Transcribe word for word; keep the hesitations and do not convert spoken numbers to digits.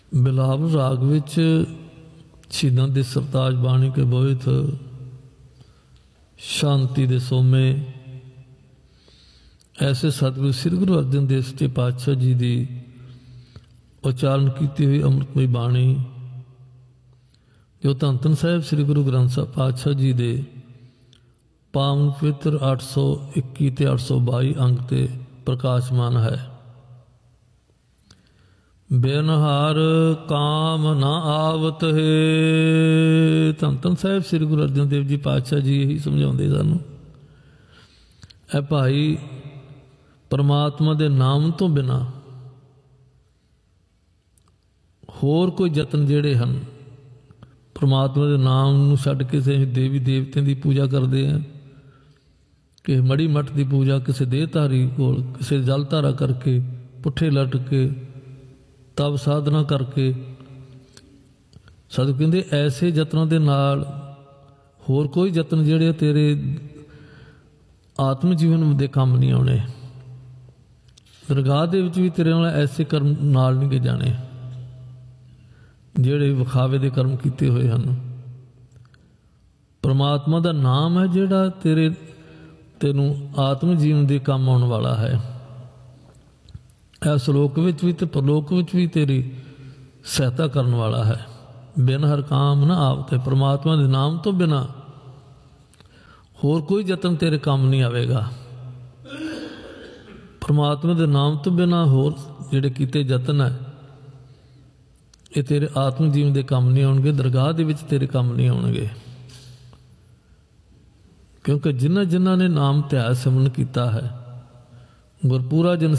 ਬਿਲਾਵਲ ਰਾਗ ਵਿੱਚ ਸ਼ਹੀਦਾਂ ਦੇ ਸਰਤਾਜ ਬਾਣੀ ਕੇ ਬੋਹਿਤ ਸ਼ਾਂਤੀ ਦੇ ਸੋਮੇ ਐਸੇ ਸਤਿਗੁਰੂ ਸ੍ਰੀ ਗੁਰੂ ਅਰਜਨ ਦੇਵ ਜੀ ਪਾਤਸ਼ਾਹ ਜੀ ਦੀ ਉਚਾਰਨ ਕੀਤੀ ਹੋਈ ਅੰਮ੍ਰਿਤਮਈ ਬਾਣੀ ਜੋ ਧੰਨ ਧੰਨ ਸਾਹਿਬ ਸ੍ਰੀ ਗੁਰੂ ਗ੍ਰੰਥ ਸਾਹਿਬ ਪਾਤਸ਼ਾਹ ਜੀ ਦੇ ਪਾਵਨ ਪਵਿੱਤਰ ਅੱਠ ਸੌ ਇੱਕੀ ਤੇ ਅੱਠ ਸੌ ਬਾਈ ਅੰਗ ਤੇ ਪ੍ਰਕਾਸ਼ਮਾਨ ਹੈ। ਬੇਨਹਾਰ ਕਾਮ ਨਾ ਆਵਤ ਹੈ। ਧੰਨ ਧੰਨ ਸਾਹਿਬ ਸ੍ਰੀ ਗੁਰੂ ਅਰਜਨ ਦੇਵ ਜੀ ਪਾਤਸ਼ਾਹ ਜੀ ਇਹੀ ਸਮਝਾਉਂਦੇ ਸਾਨੂੰ, ਐ ਭਾਈ ਪਰਮਾਤਮਾ ਦੇ ਨਾਮ ਤੋਂ ਬਿਨਾਂ ਹੋਰ ਕੋਈ ਯਤਨ ਜਿਹੜੇ ਹਨ, ਪਰਮਾਤਮਾ ਦੇ ਨਾਮ ਨੂੰ ਛੱਡ ਕੇ ਅਸੀਂ ਦੇਵੀ ਦੇਵਤਿਆਂ ਦੀ ਪੂਜਾ ਕਰਦੇ ਹਾਂ, ਕਿਸੇ ਮੜੀ ਮੱਠ ਦੀ ਪੂਜਾ, ਕਿਸੇ ਦੇਹ ਧਾਰੀ ਕੋਲ, ਕਿਸੇ ਜਲ ਧਾਰਾ ਕਰਕੇ, ਪੁੱਠੇ ਲਟ ਕੇ, ਤਪ ਸਾਧਨਾ ਕਰਕੇ। ਸਾਧੂ ਕਹਿੰਦੇ ਐਸੇ ਯਤਨਾਂ ਦੇ ਨਾਲ ਹੋਰ ਕੋਈ ਯਤਨ ਜਿਹੜੇ ਤੇਰੇ ਆਤਮ ਜੀਵਨ ਦੇ ਕੰਮ ਨਹੀਂ ਆਉਣੇ। ਦਰਗਾਹ ਦੇ ਵਿੱਚ ਵੀ ਤੇਰੇ ਨਾਲ ਐਸੇ ਕਰਮ ਨਾਲ ਨਹੀਂ ਗਏ ਜਾਣੇ ਜਿਹੜੇ ਵਿਖਾਵੇ ਦੇ ਕਰਮ ਕੀਤੇ ਹੋਏ ਹਨ। ਪਰਮਾਤਮਾ ਦਾ ਨਾਮ ਹੈ ਜਿਹੜਾ ਤੇਰੇ ਤੈਨੂੰ ਆਤਮ ਜੀਵਨ ਦੇ ਕੰਮ ਆਉਣ ਵਾਲਾ ਹੈ। ਇਸ ਲੋਕ ਵਿੱਚ ਵੀ ਤੇ ਪਰਲੋਕ ਵਿੱਚ ਵੀ ਤੇਰੀ ਸਹਾਇਤਾ ਕਰਨ ਵਾਲਾ ਹੈ। ਬਿਨ ਹਰ ਕਾਮ ਨਾ ਆਵਤੇ। ਪਰਮਾਤਮਾ ਦੇ ਨਾਮ ਤੋਂ ਬਿਨਾਂ ਹੋਰ ਕੋਈ ਯਤਨ ਤੇਰੇ ਕੰਮ ਨਹੀਂ ਆਵੇਗਾ। ਪਰਮਾਤਮਾ ਦੇ ਨਾਮ ਤੋਂ ਬਿਨਾਂ ਹੋਰ ਜਿਹੜੇ ਕੀਤੇ ਯਤਨ ਹੈ ਇਹ ਤੇਰੇ ਆਤਮ ਜੀਵਨ ਦੇ ਕੰਮ ਨਹੀਂ ਆਉਣਗੇ, ਦਰਗਾਹ ਦੇ ਵਿੱਚ ਤੇਰੇ ਕੰਮ ਨਹੀਂ ਆਉਣਗੇ। ਕਿਉਂਕਿ ਜਿਨ੍ਹਾਂ ਜਿਨ੍ਹਾਂ ਨੇ ਨਾਮ ਧਿਆਨ ਸਿਮਰਨ ਕੀਤਾ ਹੈ, ਗੁਰਪੂਰਾ ਜਨ